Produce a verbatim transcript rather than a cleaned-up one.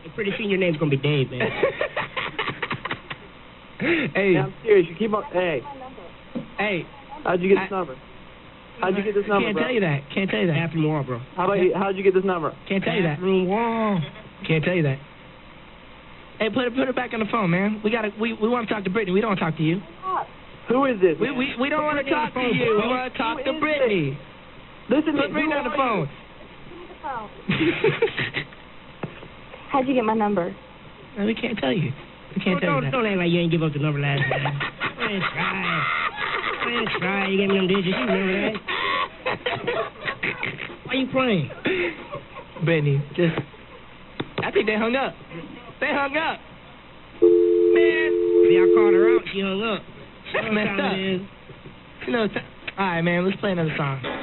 I'm pretty soon your name's gonna be Dave, man. Hey. Yeah, I'm serious. You keep on. Hey. Hey. How'd you get this I, number? How'd you get this number, Can't bro? tell you that. Can't tell you that. Bathroom wall, bro. How about you? How'd you get this number? Can't tell you that. Bathroom wall. Can't tell you that. Hey, put it put it back on the phone, man. We gotta we we want to talk to Brittany. We don't want to talk to you. Who is this? We we we don't want to talk to you. We want to talk to Who is Brittany. Listen to Put me. Brittany Who on the are phone. How'd you get my number? No, we can't tell you. We can't tell don't, you that. don't act like you ain't give up the number last time. Go ahead, try. Go ahead, try. You gave me them digits. You remember that? Why you playing? Brittany, just. I think they hung up. They hung up. Man. See, I called her out. She hung up. That's messed up. You know, t- all right, man. Let's play another song.